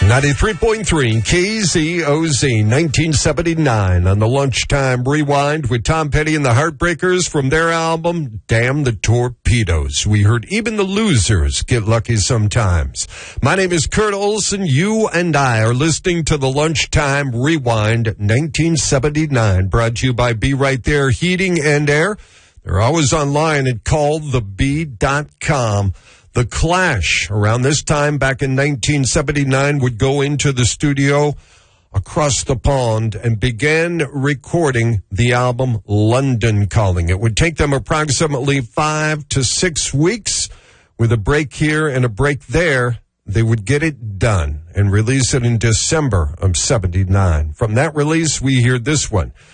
93.3 KZOZ, 1979 on the Lunchtime Rewind with Tom Petty and the Heartbreakers from their album, Damn the Torpedoes. We heard Even the Losers Get Lucky Sometimes. My name is Kurt Olson. You and I are listening to the Lunchtime Rewind, 1979, brought to you by Be Right There Heating and Air. They're always online at callthebee.com. The Clash, around this time back in 1979, would go into the studio across the pond and began recording the album London Calling. It would take them approximately 5 to 6 weeks. With a break here and a break there, they would get it done and release it in December of 79. From that release, we hear this one.